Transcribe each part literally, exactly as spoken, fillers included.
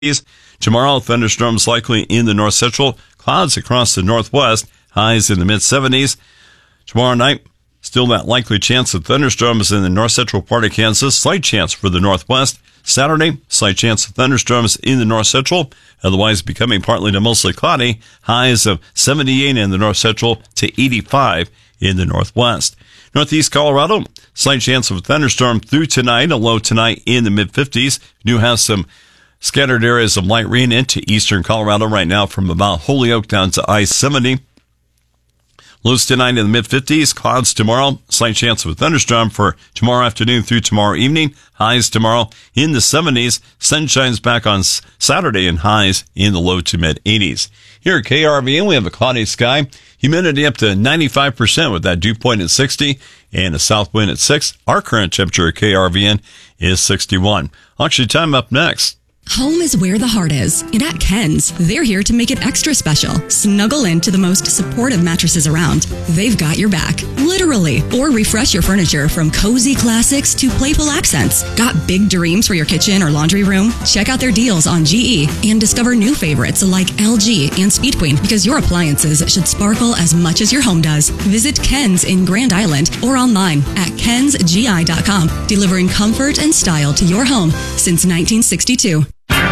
Tomorrow, thunderstorms likely in the north central, clouds across the northwest, highs in the mid seventies. Tomorrow night, still that likely chance of thunderstorms in the north central part of Kansas, slight chance for the northwest. Saturday, slight chance of thunderstorms in the north central, otherwise becoming partly to mostly cloudy, highs of seventy-eight in the north central to eighty-five in the northwest. Northeast Colorado, slight chance of a thunderstorm through tonight, a low tonight in the mid fifties. You do have some scattered areas of light rain into eastern Colorado right now from about Holyoke down to I seventy. Lows tonight in the mid fifties, clouds tomorrow, slight chance of a thunderstorm for tomorrow afternoon through tomorrow evening. Highs tomorrow in the seventies, sunshine's back on Saturday and highs in the low to mid eighties. Here at K R V N, we have a cloudy sky, humidity up to ninety-five percent with that dew point at sixty and a south wind at six. Our current temperature at K R V N is sixty-one. Auction time up next. Home is where the heart is, and at Ken's, they're here to make it extra special. Snuggle into the most supportive mattresses around. They've got your back, literally. Or refresh your furniture from cozy classics to playful accents. Got big dreams for your kitchen or laundry room? Check out their deals on G E and discover new favorites like L G and Speed Queen, because your appliances should sparkle as much as your home does. Visit Ken's in Grand Island or online at kens g i dot com, delivering comfort and style to your home since nineteen sixty-two.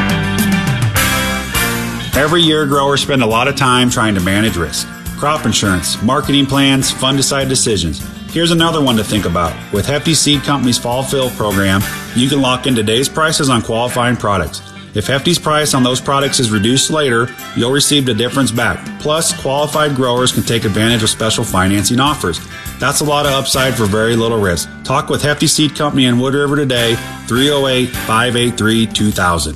Every year, growers spend a lot of time trying to manage risk. Crop insurance, marketing plans, fungicide decisions. Here's another one to think about. With Hefty Seed Company's Fall Fill program, you can lock in today's prices on qualifying products. If Hefty's price on those products is reduced later, you'll receive the difference back. Plus, qualified growers can take advantage of special financing offers. That's a lot of upside for very little risk. Talk with Hefty Seed Company in Wood River today, three oh eight, five eight three, two thousand.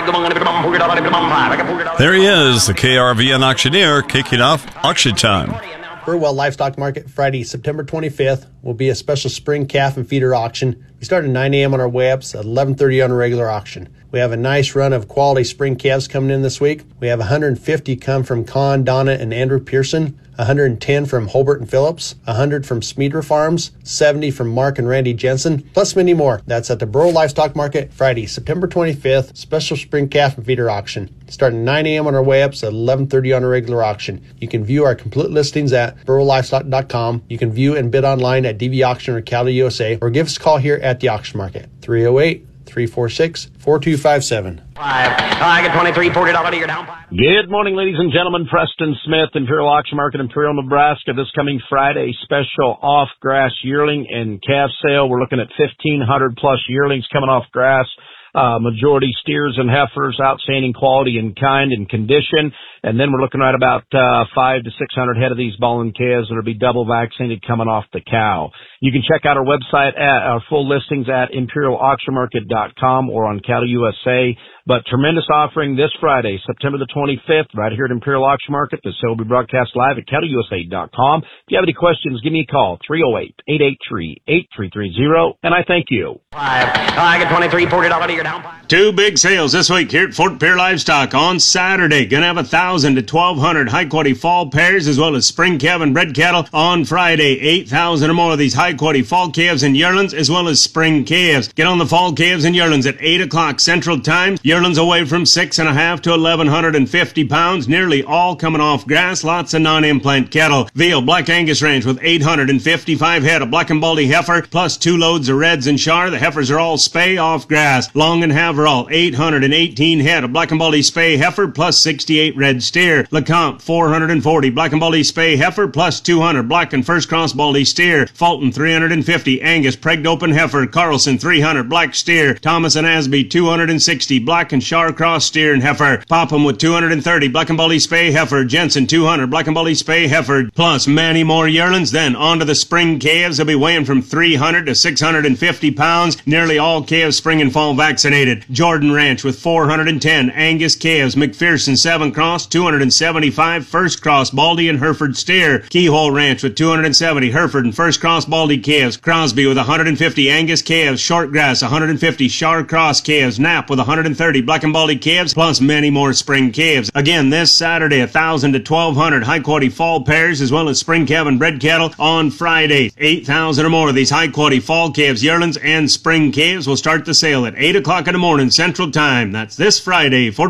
There he is, the K R V N auctioneer, kicking off auction time. Burwell Livestock Market, Friday, September twenty-fifth, will be a special spring calf and feeder auction. We start at nine a.m. on our way ups, at eleven thirty on a regular auction. We have a nice run of quality spring calves coming in this week. We have one hundred fifty come from Con, Donna, and Andrew Pearson, one hundred ten from Holbert and Phillips, one hundred from Smeeder Farms, seventy from Mark and Randy Jensen, plus many more. That's at the Burwell Livestock Market, Friday, September twenty-fifth, special spring calf and feeder auction. Starting at nine a.m. on our way ups, at eleven thirty on a regular auction. You can view our complete listings at burwell livestock dot com. You can view and bid online at D V Auction or Cattle U S A, or give us a call here at the auction market, three oh eight, three four six, four two five seven. I get twenty-three, forty dollars you're down. Good morning, ladies and gentlemen. Preston Smith, Imperial Auction Market, Imperial, Nebraska. This coming Friday, special off-grass yearling and calf sale. We're looking at fifteen hundred plus yearlings coming off grass. Uh, majority steers and heifers, outstanding quality and kind and condition. And then we're looking at about uh, five to six hundred head of these balling calves that'll be double vaccinated coming off the cow. You can check out our website at our full listings at imperial auction market dot com or on Cattle U S A. But tremendous offering this Friday, September the twenty-fifth, right here at Imperial Auction Market. This will be broadcast live at cattle u s a dot com. If you have any questions, give me a call, three oh eight, eight eight three, eight three three zero, and I thank you. I get twenty-three, forty dollars you're down. Two big sales this week here at Fort Pierre Livestock on Saturday. Gonna have a thousand to twelve hundred high quality fall pairs as well as spring calf and bred cattle on Friday. Eight thousand or more of these high quality fall calves and yearlings as well as spring calves. Get on the fall calves and yearlings at eight o'clock Central Time. Yearlings away from six and a half to eleven hundred and fifty pounds, nearly all coming off grass. Lots of non-implant cattle. Veal Black Angus range with eight hundred and fifty-five head of black and baldy heifer plus two loads of reds and char. The heifers are all spay off grass. Long and Haverall eight hundred and eighteen head of black and baldy spay heifer plus sixty-eight red steer. LeCompte four hundred and forty black and baldy spay heifer plus two hundred black and first cross baldy steer. Fulton three hundred and fifty Angus pregged open heifer. Carlson three hundred black steer. Thomas and Asby two hundred and sixty black and char cross steer and heifer. Popham with two hundred and thirty black and baldy spay heifer. Jensen two hundred black and baldy spay heifer plus many more yearlings. Then on to the spring calves. They'll be weighing from three hundred to six hundred and fifty pounds. Nearly all calves spring and fall vaccinated. Jordan Ranch with four hundred and ten Angus calves. McPherson seven cross two hundred and seventy-five first cross baldy and Hereford steer. Keyhole Ranch with two hundred and seventy Hereford and first cross baldy calves. Crosby with one hundred and fifty Angus calves. Shortgrass one hundred and fifty Char cross calves. Knapp with one hundred and thirty thirty black and baldy calves, plus many more spring calves. Again, this Saturday, one thousand to twelve hundred high-quality fall pairs, as well as spring calf and bred cattle on Friday. eight thousand or more of these high-quality fall calves, yearlings, and spring calves will start the sale at eight o'clock in the morning Central Time. That's this Friday.